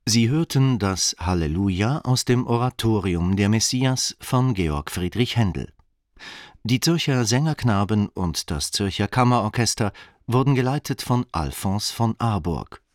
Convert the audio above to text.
Sie hörten das Halleluja aus dem Oratorium Der Messias von Georg Friedrich Händel. Die Zürcher Sängerknaben und das Zürcher Kammerorchester wurden geleitet von Alfons von Arburg.